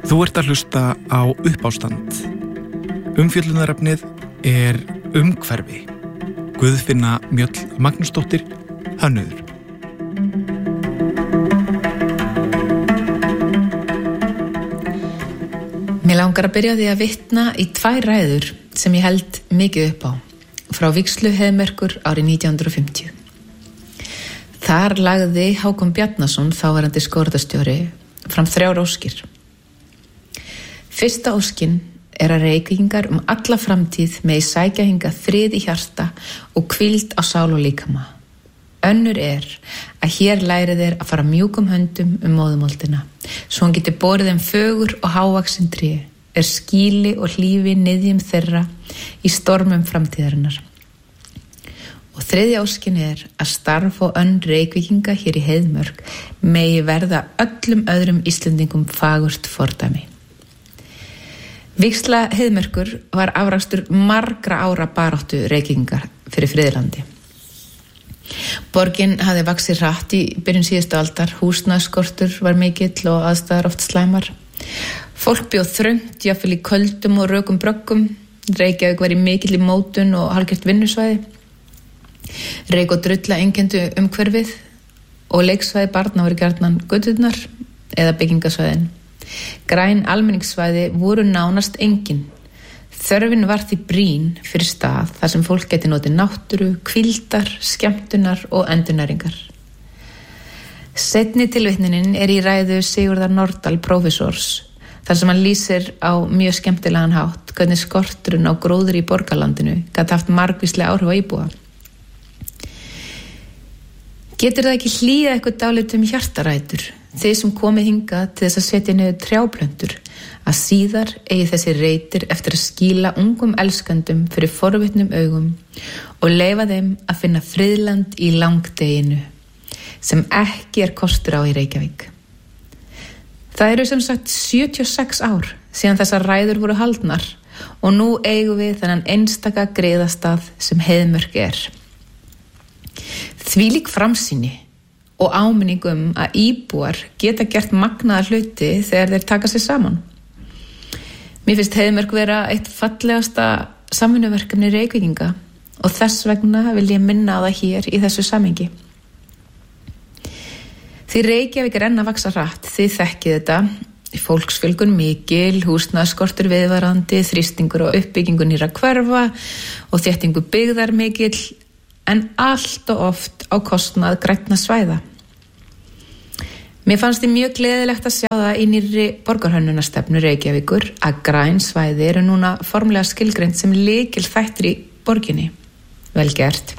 Þú ert að hlusta á Uppástand. Umfjöllunarefnið er umhverfi. Guðfinna Mjöll Magnúsdóttir, hönnuður. Mér langar að byrja á því að vitna í 2 ræður sem ég held mikið upp á, frá Vígslu Heiðmerkur árið 1950. Þar lagði Hákon Bjarnason, þáverandi skógræktarstjóri, fram 3 óskir. Fyrsta óskin er að Reykvíkingar alla framtíð megi sækja hingað frið í hjarta og hvíld á sál og líkama. Önnur er að hér læri þeir að fara mjúkum höndum móðumoldina, svo hann geti borið þeim fögur og hávaxin tré, skýli og hlífi niðjum þeirra í stormum framtíðarinnar. Og 3. óskin er að starf og önn Reykvíkinga hér í Heiðmörk megi verða öllum öðrum Íslendingum fagurt fordæmi. Vígsla Heiðmerkur var afrakstur margra ára baráttu Reykvíkingar fyrir friðlandi. Borgin hafði vaxið hratt í byrjun síðustu aldar, húsnæðisskortur var mikill og aðstæður oft slæmar. Fólk bjó þröngt, jafnvel í köldum og rökum bröggum. Reykjavík var í mikill í mótun og hálfgert vinnusvæði. Reyk og drulla einkenndu umhverfið og leiksvæði barna voru gjarnan göturnar eða byggingasvæðin. Græn almenningssvæði voru nánast engin. Þörfin var því brýn fyrir stað þar sem fólk geti notið náttúru, hvíldar, skemmtunar og endurnæringar. Seinni tilvitnunin er í ræðu Sigurðar Nordal prófessors, þar sem hann lýsir á mjög skemmtilegan hátt hvernig skorturinn á gróðri í borgarlandinu gat haft margvísleg áhrif á íbúa. Getur það ekki hlýða eitthvað dálítið hjartarætur, þeir sem komið hingað til þess að setja niður trjáplöntur, að síðar eigi þessi reitir eftir að skýla ungum elskandum fyrir forvitnum augum og leyfa þeim að finna friðland í langdeginu, sem ekki kostur á í Reykjavík. Það eru sem sagt 76 ár síðan þessar ræður voru haldnar og nú eigum við þennan einstaka griðastað sem Heiðmörk er. Þvílík framsýni og áminning að íbúar geta gert magnaða hluti þegar þeir taka sig saman. Mér finnst Heiðmörk vera eitt fallegasta samvinnuverkefni Reykvíkinga og þess vegna vil ég minna á það hér í þessu samhengi. Því Reykjavík enn að vaxa hratt, þið þekkið þetta, fólksfjölgun mikil, húsnæðisskortur viðvarandi, þrýstingur og uppbyggingu nýrra hverfa og þéttingu byggðar mikil, en allt og oft á kostnað grænna svæða. Mér fannst því mjög gleðilegt að sjá það í nýrri borgarhönnunarstefnu Reykjavíkur að græn svæði eru núna formlega skilgreind sem lykilþættir í borginni. Vel gert.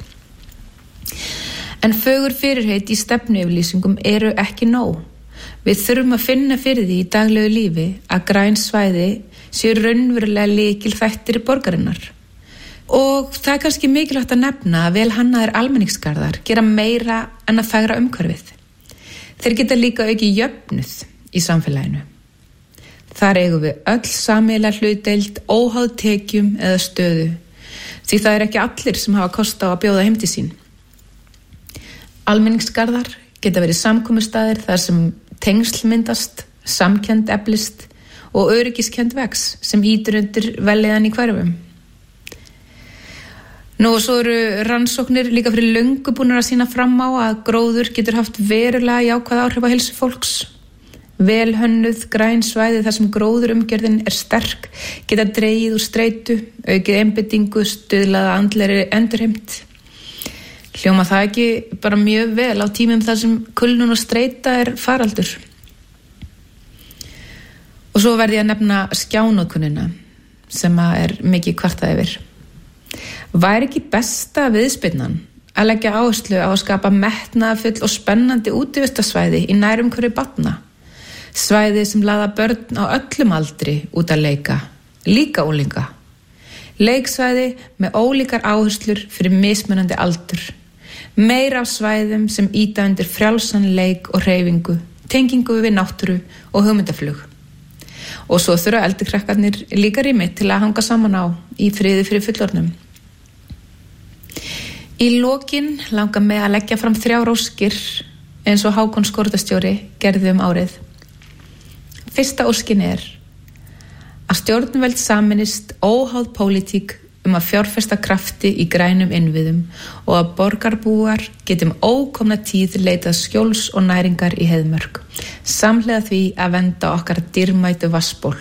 En fögur fyrirheit í stefnuyfirlýsingum eru ekki nóg. Við þurfum að finna fyrir því í daglegu lífi að græn svæði séu raunverulega lykilþættir í borgarinnar. Og það kannski mikilvægt að nefna að vel hannaðir almenningsgarðar gera meira en að fegra umhverfið. Þeir geta líka aukið jöfnuð í samfélaginu. Þar eigum við öll sameiginlega hlutdeild, óháð tekjum eða stöðu, því það ekki allir sem hafa kost á að bjóða heim til sín. Almenningsgarðar geta verið samkomustaðir þar sem tengsl myndast, samkennd eflist og öryggiskennd vex sem ýtir undir vellíðan í hverfum. Nú og svo eru rannsóknir líka fyrir löngu búnar að sýna fram á að gróður getur haft verulega jákvæð áhrif á heilsu fólks. Vel hönnuð græn svæði þar sem gróðurumgjörðin sterk geta dregið úr streitu, aukið einbeitingu, stuðlaða andlegri endurheimt. Hljóma það ekki bara mjög vel á tímum þar sem kulnun og streita faraldur. Og svo verð ég að nefna skjánótkunina sem mikið kvartað yfir. Væri ekki besta viðspyrnan að leggja áherslu á að skapa metnaðarfull og spennandi útivistarsvæði í nærumhverfi barna? Svæði sem laða börn á öllum aldri út að leika, líka unglinga. Leiksvæði með ólíkar áherslur fyrir mismunandi aldur. Meira af svæðum sem ýta undir frjálsan leik og hreyfingu, tengingu við náttúru og hugmyndaflug. Og svo þurfa eldri krakkarnir líka rými til að hanga saman á í friði fyrir fullorðnum. Í lokin langar mig að leggja fram 3 óskir eins og Hákon skógræktarstjóri gerði árið. Fyrsta óskin er að stjórnvöld sameinist óháð pólitík að fjárfesta krafti í grænum innviðum og að borgarbúar getum ókomna tíð leitað skjóls og næringar í heiðmörk, samhliða því að vernda okkar dýrmætu vatnsból.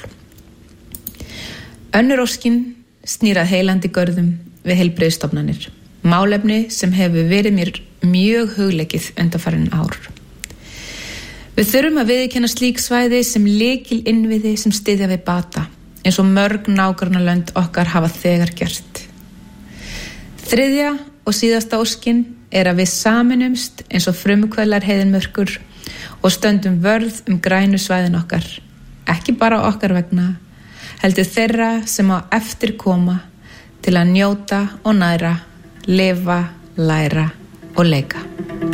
Önnur óskin snýrað heilandi görðum við heilbrigðisstofnanir, málefni sem hefur verið mér mjög hugleikið undanfarin ár. Við þurfum að viðurkenna slík svæði sem lykil innviði sem styðja við bata, eins og mörg nágrannalönd okkar hafa þegar gert. Þriðja og síðasta óskin að við sameinumst eins og frumkvöðlar heiðinmörkur og stöndum vörð grænu svæðin okkar, ekki bara okkar vegna, heldur þeirra sem á eftir koma til að njóta og næra, lifa, læra og leika.